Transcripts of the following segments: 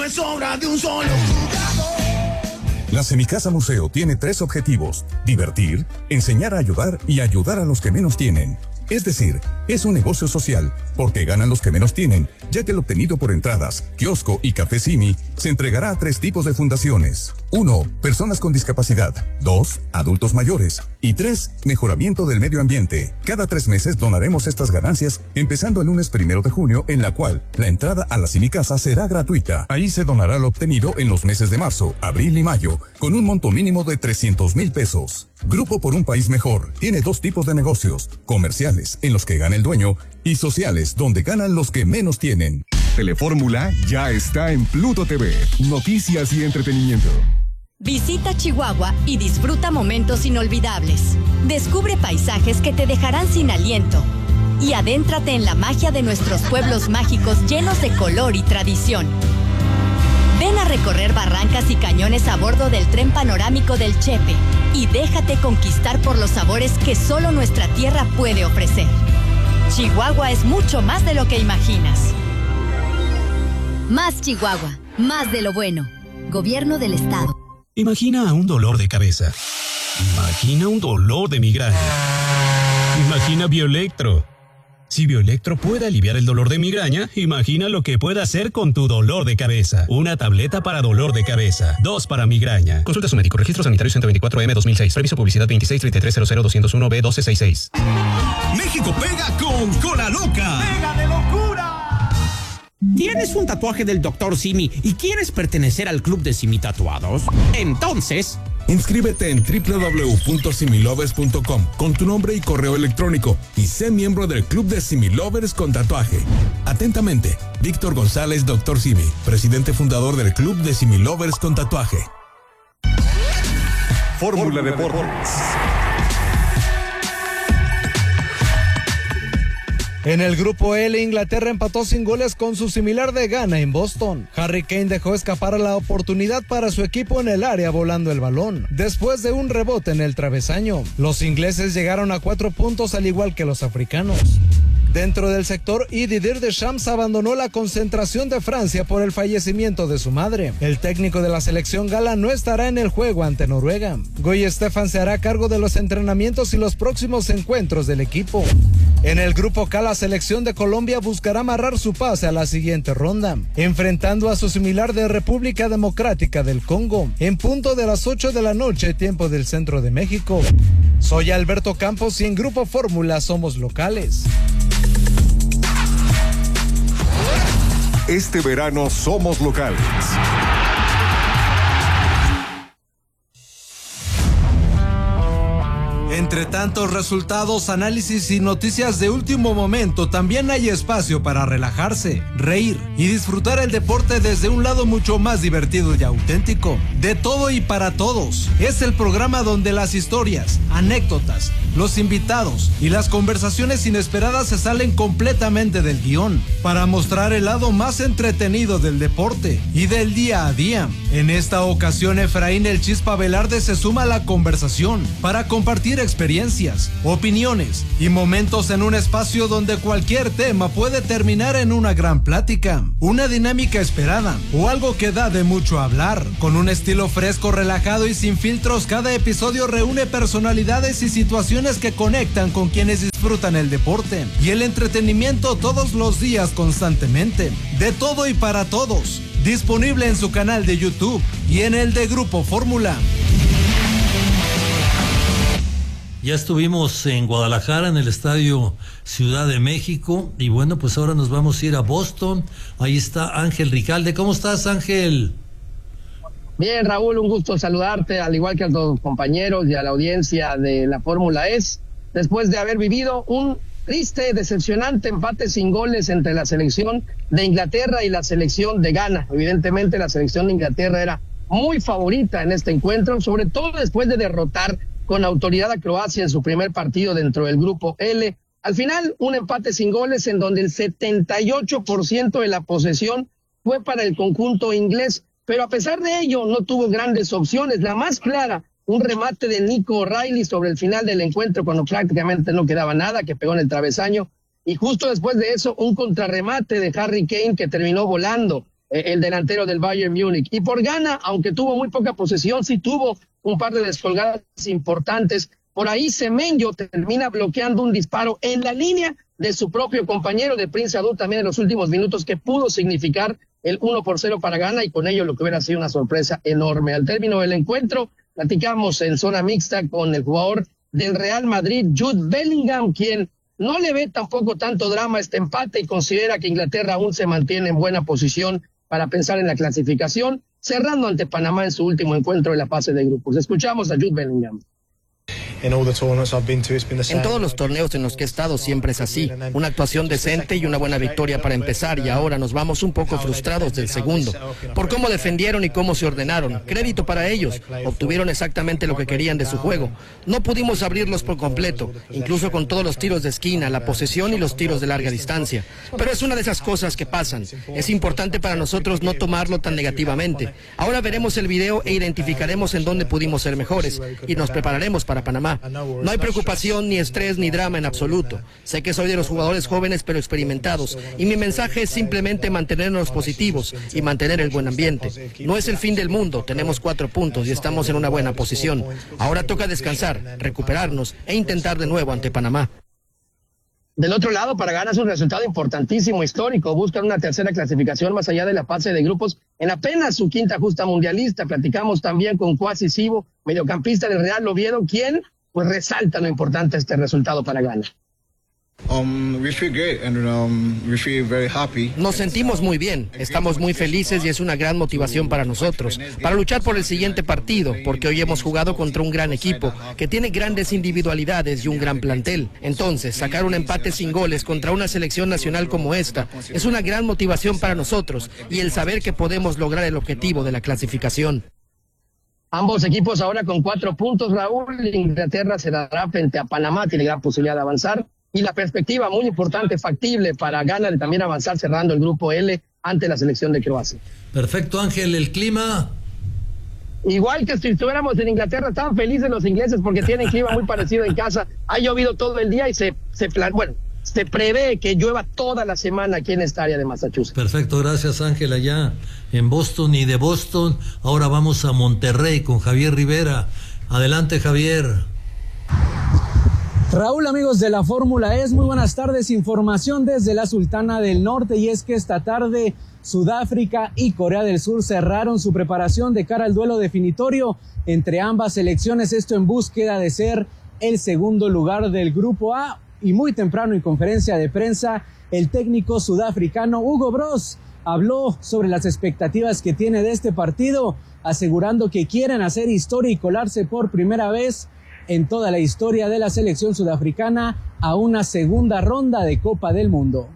es obra de un solo jugador. La Semicasa Museo tiene 3 objetivos: divertir, enseñar a ayudar y ayudar a los que menos tienen. Es decir, es un negocio social, porque ganan los que menos tienen, ya que el obtenido por entradas, kiosco y café Simi se entregará a 3 tipos de fundaciones. 1. Personas con discapacidad. 2. Adultos mayores. Y 3. Mejoramiento del medio ambiente. Cada 3 meses donaremos estas ganancias, empezando el lunes 1 de junio, en la cual la entrada a la Semicasa será gratuita. Ahí se donará lo obtenido en los meses de marzo, abril y mayo, con un monto mínimo de 300,000 pesos. Grupo por un País Mejor tiene 2 tipos de negocios: comerciales, en los que gana el dueño, y sociales, donde ganan los que menos tienen. Telefórmula ya está en Pluto TV. Noticias y entretenimiento. Visita Chihuahua y disfruta momentos inolvidables. Descubre paisajes que te dejarán sin aliento. Y adéntrate en la magia de nuestros pueblos mágicos llenos de color y tradición. Ven a recorrer barrancas y cañones a bordo del tren panorámico del Chepe y déjate conquistar por los sabores que solo nuestra tierra puede ofrecer. Chihuahua es mucho más de lo que imaginas. Más Chihuahua, más de lo bueno. Gobierno del Estado. Imagina un dolor de cabeza. Imagina un dolor de migraña. Imagina Bioelectro. Si Bioelectro puede aliviar el dolor de migraña, imagina lo que puede hacer con tu dolor de cabeza. Una tableta para dolor de cabeza, 2 para migraña. Consulta a su médico. Registro sanitario 124M 2006. Permiso publicidad 2633000201B1266. México pega con Cola Loca. ¡Pega de locura! ¿Tienes un tatuaje del Dr. Simi y quieres pertenecer al club de Simi Tatuados? Entonces, inscríbete en www.similovers.com con tu nombre y correo electrónico y sé miembro del club de Similovers con tatuaje. Atentamente, Víctor González, Dr. Simi, presidente fundador del club de Similovers con tatuaje. Fórmula Deportes. En el grupo L, Inglaterra empató sin goles con su similar de Ghana en Boston. Harry Kane dejó escapar la oportunidad para su equipo en el área volando el balón, después de un rebote en el travesaño. Los ingleses llegaron a 4 puntos al igual que los africanos. Dentro del sector, Didier Deschamps abandonó la concentración de Francia por el fallecimiento de su madre. El técnico de la selección gala no estará en el juego ante Noruega. Guy Stefan se hará cargo de los entrenamientos y los próximos encuentros del equipo. En el grupo K, la selección de Colombia buscará amarrar su pase a la siguiente ronda, enfrentando a su similar de República Democrática del Congo, en punto de las 8 de la noche, tiempo del centro de México. Soy Alberto Campos y en Grupo Fórmula somos locales. Este verano somos locales. Entre tantos resultados, análisis y noticias de último momento, también hay espacio para relajarse, reír y disfrutar el deporte desde un lado mucho más divertido y auténtico. De todo y para todos. Es el programa donde las historias, anécdotas, los invitados y las conversaciones inesperadas se salen completamente del guión para mostrar el lado más entretenido del deporte y del día a día. En esta ocasión, Efraín El Chispa Velarde se suma a la conversación para compartir experiencias, opiniones y momentos en un espacio donde cualquier tema puede terminar en una gran plática, una dinámica esperada o algo que da de mucho hablar. Con un estilo fresco, relajado y sin filtros, cada episodio reúne personalidades y situaciones que conectan con quienes disfrutan el deporte y el entretenimiento todos los días constantemente. De todo y para todos. Disponible en su canal de YouTube y en el de Grupo Fórmula. Ya estuvimos en Guadalajara, en el Estadio Ciudad de México, y bueno, pues ahora nos vamos a ir a Boston. Ahí está Ángel Ricalde. ¿Cómo estás, Ángel? Bien, Raúl, un gusto saludarte, al igual que a los compañeros y a la audiencia de la Fórmula E. Después de haber vivido un triste, decepcionante empate sin goles entre la selección de Inglaterra y la selección de Ghana. Evidentemente, la selección de Inglaterra era muy favorita en este encuentro, sobre todo después de derrotar con autoridad a Croacia en su primer partido dentro del grupo L. Al final, un empate sin goles en donde el 78% de la posesión fue para el conjunto inglés, pero a pesar de ello no tuvo grandes opciones. La más clara, un remate de Nico O'Reilly sobre el final del encuentro cuando prácticamente no quedaba nada, que pegó en el travesaño, y justo después de eso un contrarremate de Harry Kane que terminó volando el delantero del Bayern Múnich. Y por Ghana, aunque tuvo muy poca posesión, sí tuvo un par de descolgadas importantes. Por ahí Semenyo termina bloqueando un disparo en la línea de su propio compañero de Prince Adu también en los últimos minutos, que pudo significar el 1-0 para Ghana, y con ello lo que hubiera sido una sorpresa enorme. Al término del encuentro, platicamos en zona mixta con el jugador del Real Madrid, Jude Bellingham, quien no le ve tampoco tanto drama a este empate y considera que Inglaterra aún se mantiene en buena posición para pensar en la clasificación, cerrando ante Panamá en su último encuentro de la fase de grupos. Escuchamos a Jude Bellingham. En todos los torneos en los que he estado siempre es así, una actuación decente y una buena victoria para empezar, y ahora nos vamos un poco frustrados del segundo, por cómo defendieron y cómo se ordenaron. Crédito para ellos, obtuvieron exactamente lo que querían de su juego. No pudimos abrirlos por completo, incluso con todos los tiros de esquina, la posesión y los tiros de larga distancia. Pero es una de esas cosas que pasan. Es importante para nosotros no tomarlo tan negativamente. Ahora veremos el video e identificaremos en dónde pudimos ser mejores, y nos prepararemos para Panamá. No hay preocupación, ni estrés, ni drama en absoluto. Sé que soy de los jugadores jóvenes pero experimentados, y mi mensaje es simplemente mantenernos positivos y mantener el buen ambiente. No es el fin del mundo, tenemos 4 puntos y estamos en una buena posición. Ahora toca descansar, recuperarnos e intentar de nuevo ante Panamá. Del otro lado, para Ghana es un resultado importantísimo, histórico. Buscan una tercera clasificación más allá de la fase de grupos en apenas su quinta justa mundialista. Platicamos también con Kwasi Sibo, mediocampista del Real Oviedo, quien pues resalta lo importante de este resultado para Ghana. Nos sentimos muy bien, estamos muy felices y es una gran motivación para nosotros, para luchar por el siguiente partido, porque hoy hemos jugado contra un gran equipo, que tiene grandes individualidades y un gran plantel. Entonces, sacar un empate sin goles contra una selección nacional como esta es una gran motivación para nosotros, y el saber que podemos lograr el objetivo de la clasificación. Ambos equipos ahora con 4 puntos, Raúl. Inglaterra se dará frente a Panamá, tiene gran posibilidad de avanzar. Y la perspectiva muy importante, factible para Ghana de también avanzar cerrando el grupo L ante la selección de Croacia. Perfecto, Ángel. ¿El clima? Igual que si estuviéramos en Inglaterra, estaban felices los ingleses porque tienen clima muy parecido en casa. Ha llovido todo el día y se prevé que llueva toda la semana aquí en esta área de Massachusetts. Perfecto, gracias, Ángel, allá en Boston. Y de Boston ahora vamos a Monterrey con Javier Rivera. Adelante, Javier. Raúl, amigos de la Fórmula E, muy buenas tardes. Información desde la Sultana del Norte, y es que esta tarde Sudáfrica y Corea del Sur cerraron su preparación de cara al duelo definitorio entre ambas selecciones, esto en búsqueda de ser el segundo lugar del grupo A. Y muy temprano en conferencia de prensa, el técnico sudafricano Hugo Broos habló sobre las expectativas que tiene de este partido, asegurando que quieren hacer historia y colarse por primera vez en toda la historia de la selección sudafricana a una segunda ronda de Copa del Mundo.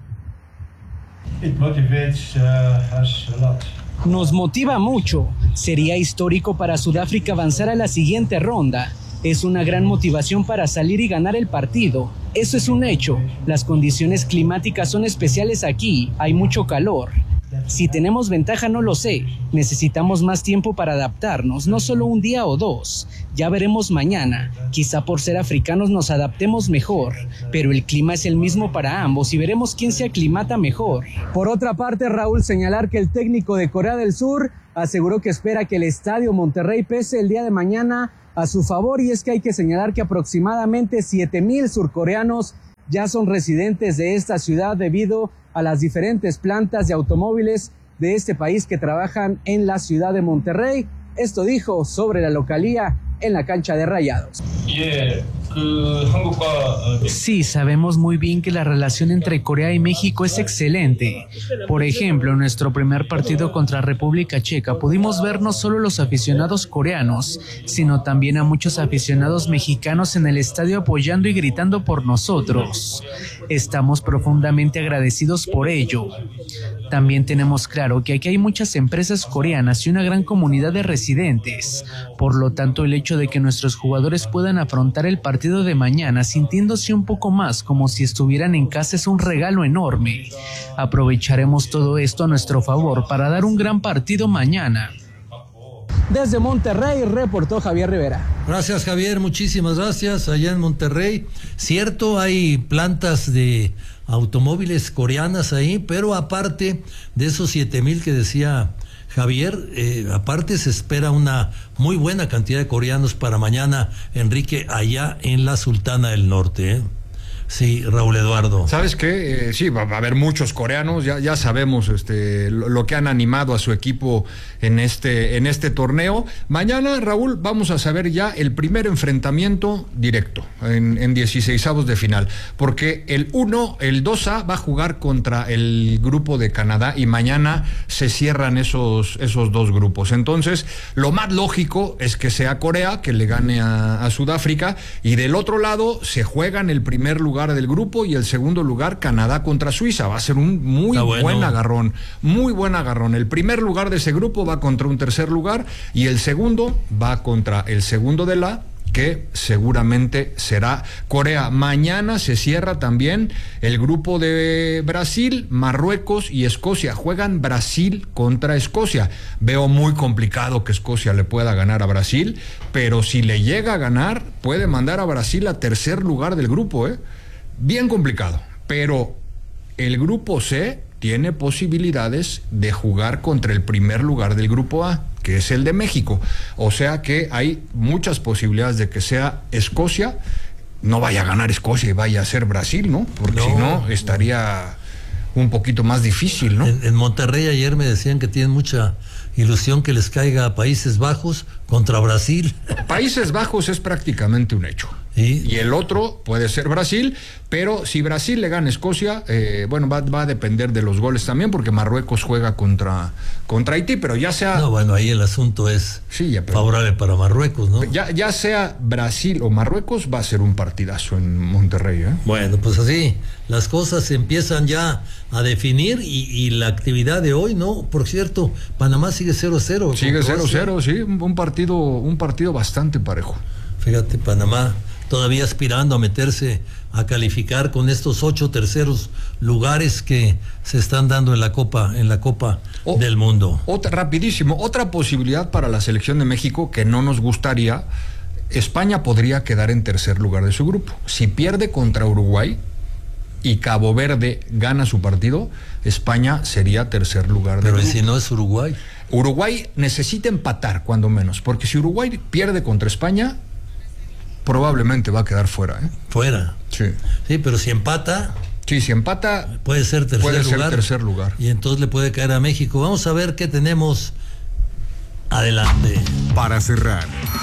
Nos motiva mucho. Sería histórico para Sudáfrica avanzar a la siguiente ronda. Es una gran motivación para salir y ganar el partido. Eso es un hecho. Las condiciones climáticas son especiales aquí. Hay mucho calor. Si tenemos ventaja no lo sé. Necesitamos más tiempo para adaptarnos, no solo un día o 2. Ya veremos mañana. Quizá por ser africanos nos adaptemos mejor, pero el clima es el mismo para ambos y veremos quién se aclimata mejor. Por otra parte, Raúl, señalar que el técnico de Corea del Sur aseguró que espera que el estadio Monterrey pese el día de mañana a su favor, y es que hay que señalar que aproximadamente 7,000 surcoreanos ya son residentes de esta ciudad debido a las diferentes plantas de automóviles de este país que trabajan en la ciudad de Monterrey. Esto dijo sobre la localía en la cancha de Rayados. Sí, sabemos muy bien que la relación entre Corea y México es excelente. Por ejemplo, en nuestro primer partido contra República Checa pudimos ver no solo los aficionados coreanos, sino también a muchos aficionados mexicanos en el estadio apoyando y gritando por nosotros. Estamos profundamente agradecidos por ello. También tenemos claro que aquí hay muchas empresas coreanas y una gran comunidad de residentes. Por lo tanto, el hecho de que nuestros jugadores puedan afrontar el partido de mañana sintiéndose un poco más como si estuvieran en casa es un regalo enorme. Aprovecharemos todo esto a nuestro favor para dar un gran partido mañana. Desde Monterrey reportó Javier Rivera. Gracias, Javier, muchísimas gracias. Allá en Monterrey, cierto, hay plantas de automóviles coreanas ahí, pero aparte de esos 7,000 que decía Javier, aparte se espera una muy buena cantidad de coreanos para mañana, Enrique, allá en la Sultana del Norte, Sí, Raúl Eduardo. ¿Sabes qué? Sí, va a haber muchos coreanos, ya sabemos lo que han animado a su equipo en este torneo. Mañana, Raúl, vamos a saber ya el primer enfrentamiento directo en 16avos de final, porque el 2A va a jugar contra el grupo de Canadá y mañana se cierran esos dos grupos. Entonces, lo más lógico es que sea Corea, que le gane a Sudáfrica, y del otro lado se juegan el primer lugar del grupo y el segundo lugar Canadá contra Suiza. Va a ser un muy buen agarrón, muy buen agarrón. El primer lugar de ese grupo va contra un tercer lugar y el segundo va contra el segundo de la, que seguramente será Corea. Mañana se cierra también el grupo de Brasil, Marruecos y Escocia. Juegan Brasil contra Escocia. Veo muy complicado que Escocia le pueda ganar a Brasil, pero si le llega a ganar, puede mandar a Brasil a tercer lugar del grupo, Bien complicado, pero el grupo C tiene posibilidades de jugar contra el primer lugar del grupo A, que es el de México. O sea que hay muchas posibilidades de que sea Escocia, no vaya a ganar Escocia y vaya a ser Brasil, ¿no? Porque si no, estaría un poquito más difícil, ¿no? En Monterrey ayer me decían que tienen mucha ilusión que les caiga a Países Bajos contra Brasil. Países Bajos es prácticamente un hecho. ¿Sí? Y el otro puede ser Brasil, pero si Brasil le gana a Escocia, va a depender de los goles también, porque Marruecos juega contra Haití, pero ya sea... No, bueno, ahí el asunto es favorable para Marruecos, ¿no? Ya sea Brasil o Marruecos, va a ser un partidazo en Monterrey, Bueno, pues así, las cosas se empiezan ya a definir y la actividad de hoy, ¿no? Por cierto, Panamá sigue 0-0. Sigue 0-0, sí, un partido bastante parejo. Fíjate, Panamá todavía aspirando a meterse a calificar con estos 8 terceros lugares que se están dando en la Copa del Mundo. Rapidísimo, otra posibilidad para la selección de México que no nos gustaría: España podría quedar en tercer lugar de su grupo. Si pierde contra Uruguay y Cabo Verde gana su partido, España sería tercer lugar del grupo. Pero si no es Uruguay. Uruguay necesita empatar cuando menos, porque si Uruguay pierde contra España, probablemente va a quedar fuera. Fuera. Sí. Sí, pero si empata. Sí, si empata. Puede ser tercer lugar. Y entonces le puede caer a México. Vamos a ver qué tenemos adelante. Para cerrar.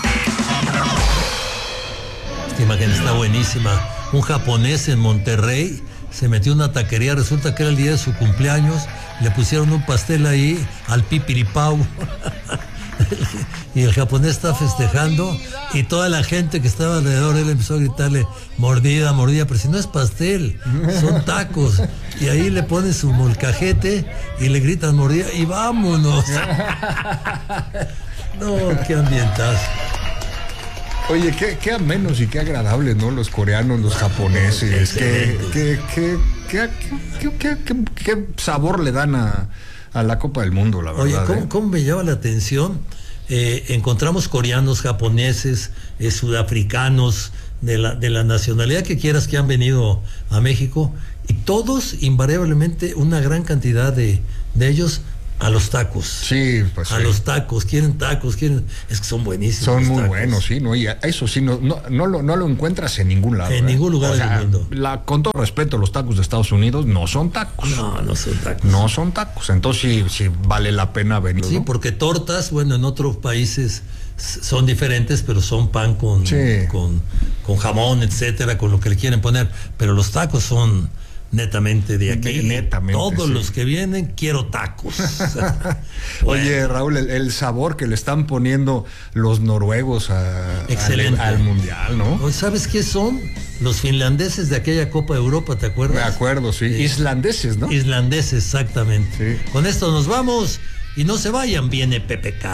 Esta imagen está buenísima. Un japonés en Monterrey se metió en una taquería. Resulta que era el día de su cumpleaños. Le pusieron un pastel ahí al pipiripau. Y el japonés está festejando y toda la gente que estaba alrededor, él empezó a gritarle mordida, pero si no es pastel, son tacos. Y ahí le pone su molcajete y le gritan mordida y vámonos. No, qué ambientazo. Oye, qué amenos y qué agradables, ¿no? Los coreanos, los japoneses. Qué sabor le dan a la Copa del Mundo, la verdad. Oye, ¿cómo me llama la atención? Encontramos coreanos, japoneses, sudafricanos, de la nacionalidad que quieras, que han venido a México, y todos, invariablemente, una gran cantidad de ellos a los tacos. Sí, pues a los tacos, quieren, es que son buenísimos. Son muy buenos, sí, ¿no? Y eso sí, no lo encuentras en ningún lado. En ningún lugar del mundo. Con todo respeto, los tacos de Estados Unidos no son tacos. No son tacos. No son tacos, entonces sí vale la pena venir. Sí, ¿no? Porque tortas, bueno, en otros países son diferentes, pero son pan con jamón, etcétera, con lo que le quieren poner, pero los tacos son netamente de aquí. Netamente, todos los que vienen, quiero tacos. Oye, Raúl, el sabor que le están poniendo los noruegos al mundial, ¿no? ¿Sabes qué son? Los finlandeses de aquella Copa de Europa, ¿te acuerdas? Me acuerdo, sí. Islandeses, ¿no? Islandeses, exactamente. Sí. Con esto nos vamos y no se vayan, viene PPK.